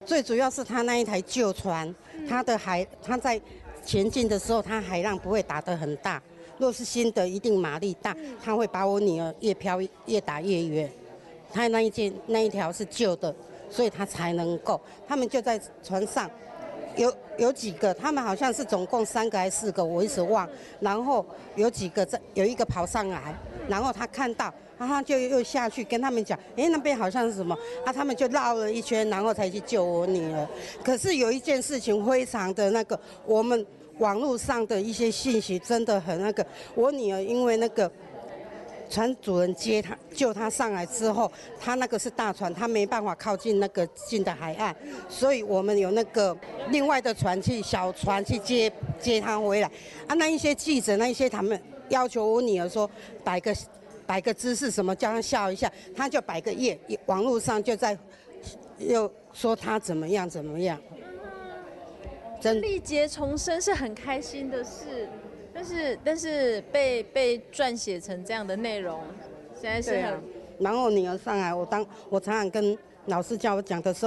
最主要是他那一台旧船，他在前进的时候，他海浪不会打得很大。若是新的，一定马力大，他会把我女儿越飘越打越远。他那一条是旧的，所以他才能够。他们就在船上，有几个，他们好像是总共3个还是4个，我一直忘。然后有一个跑上来，然后他看到。他就又下去跟他们讲，那边好像是什么啊？他们就绕了一圈，然后才去救我女儿。可是有一件事情非常的那个，我们网络上的一些信息真的很那个。我女儿因为那个船主人救她上来之后，她那个是大船，她没办法靠近那个近的海岸，所以我们有那个另外的小船去接她回来。啊，那一些记者他们要求我女儿说摆个姿势什么，叫他笑一下，他就摆个耶，网络上就在又说他怎么样。 历劫重生是很开心的事，但是被撰写成这样的内容，现在是很。 然后女儿上来，我常常跟老师叫我讲的时候。